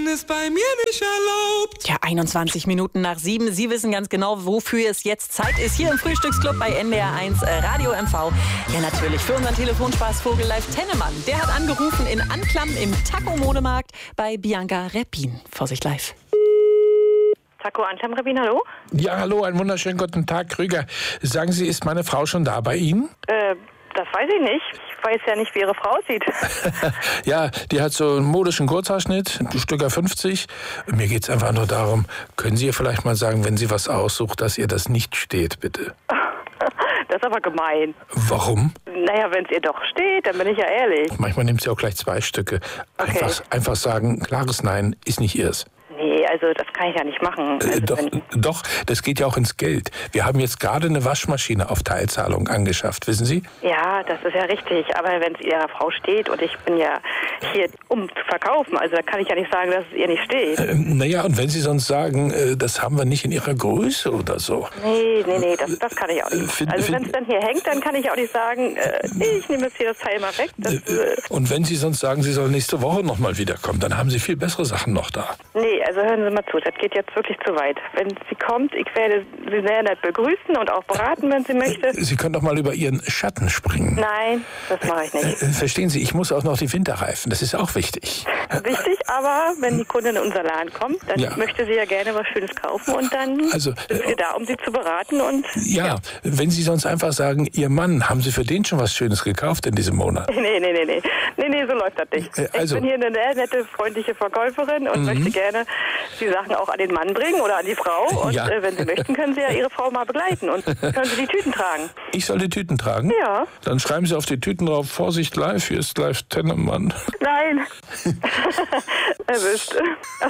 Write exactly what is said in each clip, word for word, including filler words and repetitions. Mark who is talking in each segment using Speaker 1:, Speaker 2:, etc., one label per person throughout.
Speaker 1: Tanzen ist bei mir nicht erlaubt.
Speaker 2: Ja, einundzwanzig Minuten nach sieben. Sie wissen ganz genau, wofür es jetzt Zeit ist. Hier im Frühstücksclub bei N D R eins äh, Radio M V. Ja, natürlich für unseren Telefonspaß Vogel Live Tennemann. Der hat angerufen in Anklam im Taco-Modemarkt bei Bianca Reppin. Vorsicht live.
Speaker 3: Taco Anklam Reppin, hallo?
Speaker 4: Ja, hallo, einen wunderschönen guten Tag, Krüger. Sagen Sie, ist meine Frau schon da bei Ihnen?
Speaker 3: Äh, das weiß ich nicht. Ich weiß ja nicht, wie Ihre Frau aussieht.
Speaker 4: Ja, die hat so einen modischen Kurzhaarschnitt, ein Stücker fünfzig. Mir geht's einfach nur darum, können Sie ihr vielleicht mal sagen, wenn sie was aussucht, dass ihr das nicht steht, bitte?
Speaker 3: Das ist aber gemein.
Speaker 4: Warum?
Speaker 3: Naja, wenn es ihr doch steht, dann bin ich ja ehrlich.
Speaker 4: Manchmal nimmt sie auch gleich zwei Stücke.
Speaker 3: Okay.
Speaker 4: Einfach, einfach sagen, klares Nein ist nicht ihrs.
Speaker 3: Nee, also das kann ich ja nicht machen. Also
Speaker 4: Äh, doch,
Speaker 3: wenn-
Speaker 4: doch, das geht ja auch ins Geld. Wir haben jetzt gerade eine Waschmaschine auf Teilzahlung angeschafft, wissen Sie?
Speaker 3: Ja, das ist ja richtig. Aber wenn es Ihrer Frau steht und ich bin ja hier, um zu verkaufen, also da kann ich ja nicht sagen, dass es ihr nicht steht.
Speaker 4: Äh, naja, und wenn Sie sonst sagen, äh, das haben wir nicht in Ihrer Größe oder so.
Speaker 3: Nee, nee, nee, das, das kann ich auch nicht.
Speaker 4: Find-
Speaker 3: Also
Speaker 4: find-
Speaker 3: wenn es dann hier hängt, dann kann ich auch nicht sagen, äh, ich nehme jetzt hier das Teil mal weg. Das, äh,
Speaker 4: Und wenn Sie sonst sagen, Sie sollen nächste Woche nochmal wiederkommen, dann haben Sie viel bessere Sachen noch da.
Speaker 3: nee, also hören Sie mal zu, das geht jetzt wirklich zu weit. Wenn sie kommt, ich werde sie sehr nett begrüßen und auch beraten, wenn sie möchte.
Speaker 4: Sie können doch mal über Ihren Schatten springen.
Speaker 3: Nein, das mache ich nicht.
Speaker 4: Äh, Verstehen Sie, ich muss auch noch die Winterreifen, das ist auch wichtig.
Speaker 3: Wichtig, aber wenn die Kundin in unser Laden kommt, dann
Speaker 4: Ja.
Speaker 3: möchte sie ja gerne was Schönes kaufen und dann
Speaker 4: Also,
Speaker 3: sind wir da, um sie zu beraten und
Speaker 4: Ja, wenn Sie sonst einfach sagen, Ihr Mann, haben Sie für den schon was Schönes gekauft in diesem Monat?
Speaker 3: nee, nee, nee, nee. Nee, nee, so läuft das nicht.
Speaker 4: Äh, also-
Speaker 3: ich bin hier eine sehr nette, freundliche Verkäuferin und möchte gerne die Sachen auch an den Mann bringen oder an die Frau. Und
Speaker 4: Ja.
Speaker 3: äh, wenn Sie möchten, können Sie ja Ihre Frau mal begleiten und können Sie die Tüten tragen.
Speaker 4: Ich soll die Tüten tragen?
Speaker 3: Ja.
Speaker 4: Dann schreiben Sie auf die Tüten drauf, Vorsicht live, hier ist live Tennemann.
Speaker 3: Nein. Erwischt.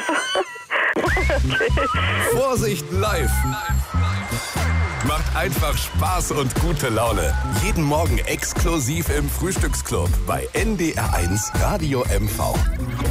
Speaker 5: Vorsicht live! Macht einfach Spaß und gute Laune. Jeden Morgen exklusiv im Frühstücksclub bei N D R eins Radio M V.